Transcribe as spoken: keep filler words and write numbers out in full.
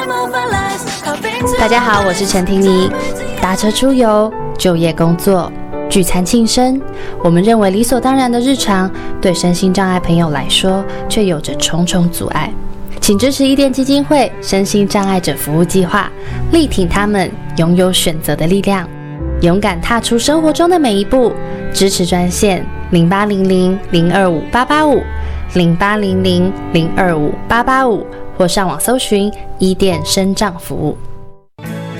大家好，我是陈婷妮。搭车出游、就业工作、聚餐庆生，我们认为理所当然的日常，对身心障碍朋友来说，却有着重重阻碍。请支持伊甸基金会身心障碍者服务计划，力挺他们拥有选择的力量，勇敢踏出生活中的每一步。支持专线零八零零零二五八八五零八零零零二五八八五，或上网搜寻伊甸身障服务。